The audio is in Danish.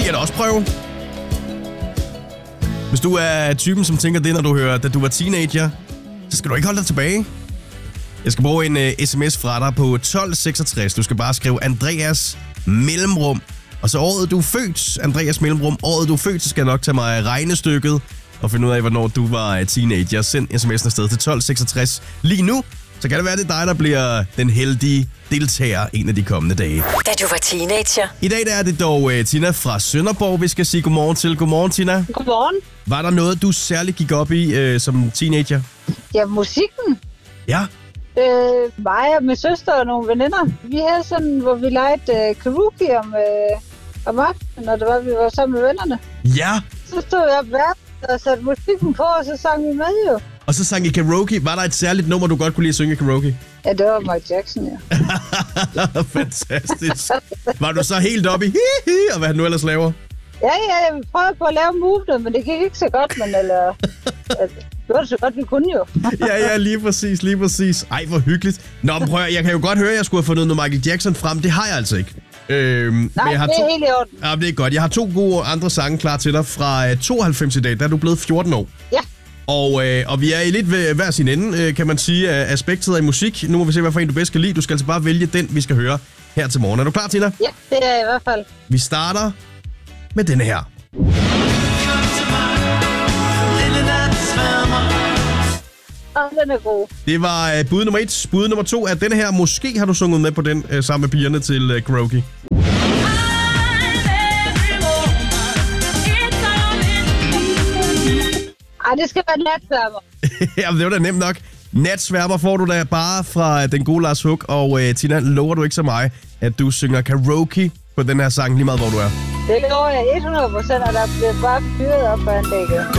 kan da også prøve. Hvis du er typen, som tænker det, når du hører, da du var teenager, så skal du ikke holde dig tilbage. Jeg skal bruge en sms fra dig på 1266. Du skal bare skrive Andreas mellemrum. Og så året, du er født. Andreas mellemrum. Året, du er født, så skal jeg nok tage mig regnestykket og finde ud af, hvornår du var teenager. Send sms'en afsted til 1266 lige nu. Så kan det være, det er dig, der bliver den heldige deltager en af de kommende dage. Da du var teenager. I dag der er det dog Tina fra Sønderborg, vi skal sige godmorgen til. Godmorgen, Tina. Godmorgen. Var der noget, du særligt gik op i som teenager? Ja, musikken. Ja. Mig og min søster og nogle veninder. Vi havde sådan, hvor vi legede karaoke om aftenen, når det var, vi var sammen med vennerne. Ja. Så stod jeg op og satte musikken på, og så sang vi med jo. Og så sang I karaoke. Var der et særligt nummer, du godt kunne lide at synge karaoke? Ja, det var Michael Jackson, ja. Fantastisk. Var du så helt oppe i hi-hi, og hvad han nu ellers laver? Ja, jeg prøvede på at lave movene, men det gik ikke så godt, men det var det så godt, vi kunne jo. Ja, lige præcis. Ej, hvor hyggeligt. Nå, men prøv at, jeg kan jo godt høre, at jeg skulle have fundet noget Michael Jackson frem. Det har jeg altså ikke. Nej, men jeg har det er helt i orden. Ja, det er godt. Jeg har 2 gode andre sange klar til dig fra 92 i dag. Der er du blevet 14 år. Ja. Og vi er i lidt ved hver sin ende, kan man sige, af aspektet af musik. Nu må vi se, hvad for en du bedst kan lide. Du skal altså bare vælge den, vi skal høre her til morgen. Er du klar, Tina? Ja, det er jeg i hvert fald. Vi starter med denne her. Den er god. Det var bud nummer 1. Bud nummer 2 er denne her. Måske har du sunget med på den sammen med pigerne til karaoke. Ej, det skal være natsværmer. Jamen, det var da nemt nok. Natsværmer får du da bare fra den gode Lars Hug. Og Tina, lover du ikke så mig, at du synger karaoke på den her sang lige meget, hvor du er? Det lover jeg 100%, og der bliver bare fyret op på anlægget.